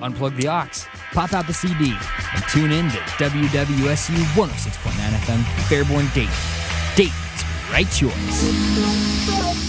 unplug the aux, pop out the CD, and tune in to WWSU 106.9 FM, Fairborn, Dayton. Dayton's right choice.